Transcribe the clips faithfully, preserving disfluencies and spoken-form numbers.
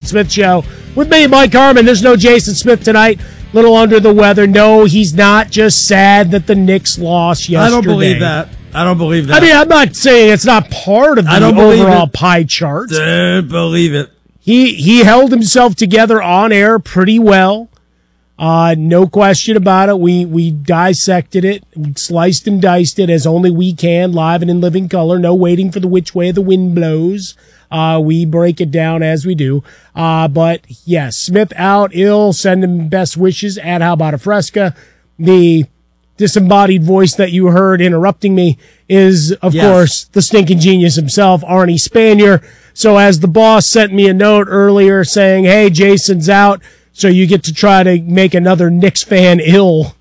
Smith Show. With me, Mike Harmon. There's no Jason Smith tonight. Little under the weather. No, he's not just sad that the Knicks lost yesterday. I don't believe that. I don't believe that. I mean, I'm not saying it's not part of the I don't overall it. pie chart. Don't believe it. He he held himself together on air pretty well. Uh, no question about it. We we dissected it, sliced and diced it as only we can, live and in living color. No waiting for the which way the wind blows. Uh, we break it down as we do. Uh, but yes, Smith out, ill. Send him best wishes at How About a Fresca. The disembodied voice that you heard interrupting me is, of yes. course, the stinking genius himself, Arnie Spanier. So as the boss sent me a note earlier saying, "Hey, Jason's out, so you get to try to make another Knicks fan ill."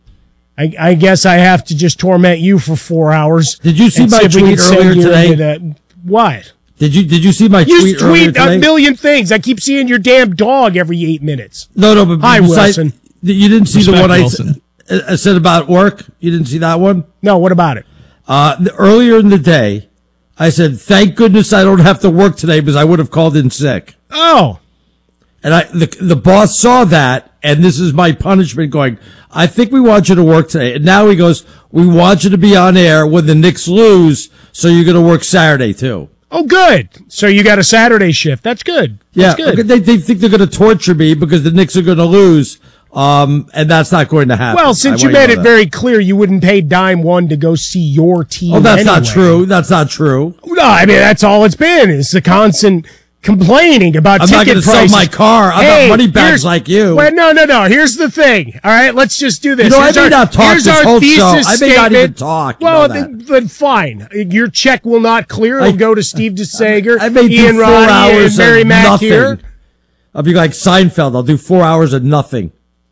I, I guess I have to just torment you for four hours. Did you see my see tweet earlier today? That. What? Did you Did you see my you tweet earlier today? You tweet a million things. I keep seeing your damn dog every eight minutes. No, no, but hi, besides, Wilson. You didn't see Respect the one I, Wilson. I said about work? You didn't see that one? No, what about it? Uh, the, earlier in the day, I said, thank goodness I don't have to work today because I would have called in sick. Oh. And I, the, the boss saw that, and this is my punishment going, I think we want you to work today. And now he goes, we want you to be on air when the Knicks lose, so you're going to work Saturday too. Oh, good. So you got a Saturday shift. That's good. That's yeah, good. They, they think they're going to torture me because the Knicks are going to lose. Um, and that's not going to happen. Well, since you made it very clear you wouldn't pay dime one to go see your team. Oh, that's anyway. not true. That's not true. No, I mean, that's all it's been. It's the constant complaining about I'm ticket not going to prices. sell my car. I'm hey, not money bags like you. Well, no, no, no. Here's the thing. All right, let's just do this. You know, here's I may our, not talk here's this our whole thesis show. I may statement. not even talk. You Well, know then, then fine. Your check will not clear. It'll I, go to Steve DeSager, I, I may Ian do four Roddy, hours and Mary of Mack nothing. here. I'll be like Seinfeld. I'll do four hours of nothing.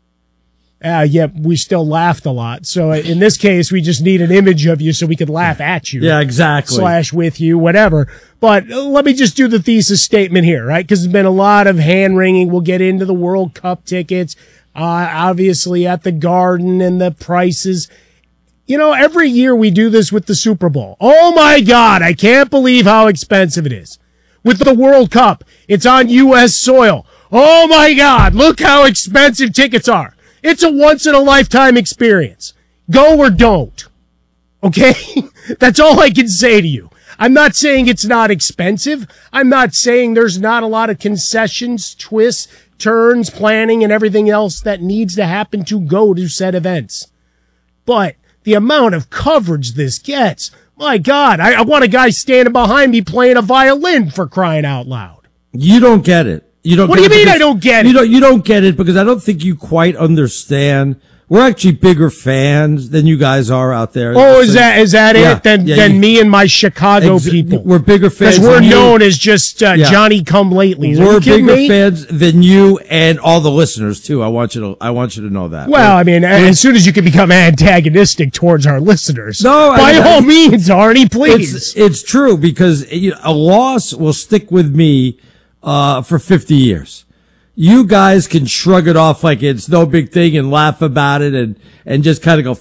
Uh, yeah, we still laughed a lot. So in this case, we just need an image of you so we could laugh at you. Yeah, exactly. Slash with you, whatever. But let me just do the thesis statement here, right? Because there's been a lot of hand-wringing. We'll get into the World Cup tickets, uh, obviously at the Garden and the prices. You know, every year we do this with the Super Bowl. Oh, my God, I can't believe how expensive it is. With the World Cup, it's on U S soil. Oh, my God, look how expensive tickets are. It's a once-in-a-lifetime experience. Go or don't. Okay? That's all I can say to you. I'm not saying it's not expensive. I'm not saying there's not a lot of concessions, twists, turns, planning, and everything else that needs to happen to go to said events. But the amount of coverage this gets, my God, I, I want a guy standing behind me playing a violin for crying out loud. You don't get it. You don't what do you mean because, I don't get you it? Don't, you don't get it because I don't think you quite understand. We're actually bigger fans than you guys are out there. Oh, is so, that is that yeah, it? Than yeah, than you, me and my Chicago ex- people. We're bigger fans. Because we're than known you. as just uh, yeah. Johnny Come Latelys. We're bigger me? fans than you and all the listeners too. I want you to. I want you to know that. Well, we're, I mean, we're, as soon as you can become antagonistic towards our listeners, no, by I mean, all I, means, Arnie, please. It's, it's true because you know, a loss will stick with me uh, for fifty years. You guys can shrug it off like it's no big thing and laugh about it and, and just kind of go,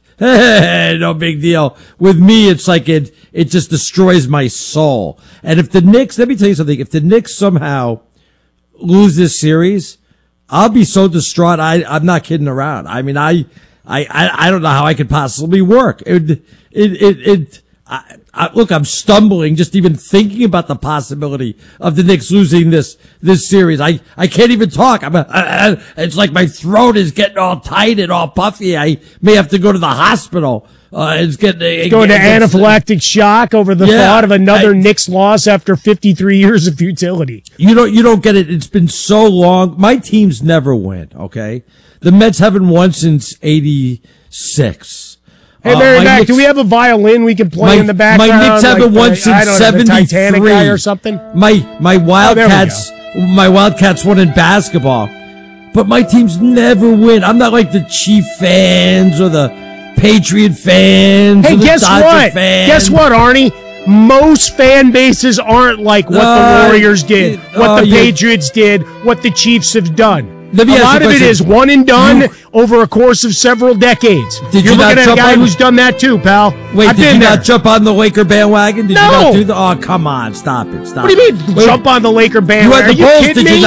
hey, no big deal. With me, it's like it, it just destroys my soul. And if the Knicks, let me tell you something, if the Knicks somehow lose this series, I'll be so distraught. I, I'm not kidding around. I mean, I, I, I, I don't know how I could possibly work. It, it, it, it, I, I, look, I'm stumbling just even thinking about the possibility of the Knicks losing this this series. I, I can't even talk. I'm a, I, I, it's like my throat is getting all tight and all puffy. I may have to go to the hospital. Uh, it's getting it, going to it's, anaphylactic shock over the yeah, thought of another I, Knicks loss after fifty-three years of futility. You don't you don't get it. It's been so long. My teams never win. Okay, the Mets haven't won since eighty-six. Hey, Mary uh, Mac, Knicks, do we have a violin we can play my, in the background? My Knicks haven't like, won uh, since seventy-three. Titanic guy or something? My, my Wildcats, oh, my Wildcats won in basketball, but my teams never win. I'm not like the Chief fans or the Patriot fans Hey, or the guess Dodger what? fans. Guess what, Arnie? Most fan bases aren't like what uh, the Warriors did, uh, what the yeah. Patriots did, what the Chiefs have done. Let me a ask lot you of a it is question. one and done You, over a course of several decades. Did You're you looking not at a jump guy on, who's done that too, pal. Wait, I've did been you there. not jump on the Laker bandwagon? Did No. you not do the? Oh, come on, stop it, stop. What do you mean, Wait, jump on the Laker You bandwagon? had the Are you Bulls. kidding Did you me?